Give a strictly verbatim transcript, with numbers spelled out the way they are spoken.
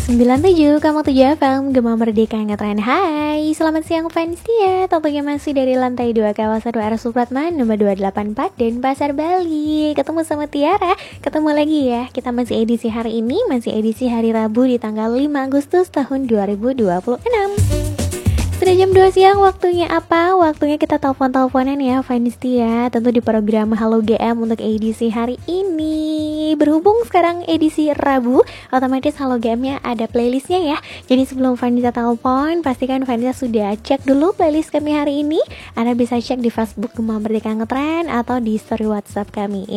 sembilan tujuh koma tujuh F M Gema Merdeka Ngetren. Hai, selamat siang fans dia. Tentunya masih dari lantai dua kawasan U R Supratman nomor dua delapan empat dan Pasar Bali. Ketemu sama Tiara, ketemu lagi ya. Kita masih edisi hari ini, masih edisi hari Rabu di tanggal lima Agustus tahun dua ribu dua puluh enam. Sudah jam dua siang, waktunya apa? Waktunya kita telepon-teleponan ya fans dia. Tentu di program Halo G M untuk edisi hari ini. Berhubung sekarang edisi Rabu, otomatis Halo G M-nya ada playlistnya ya. Jadi sebelum Vanessa telepon, pastikan Vanessa sudah cek dulu playlist kami hari ini. Anda bisa cek di Facebook Gema Merdeka Ngetren atau di story WhatsApp kami.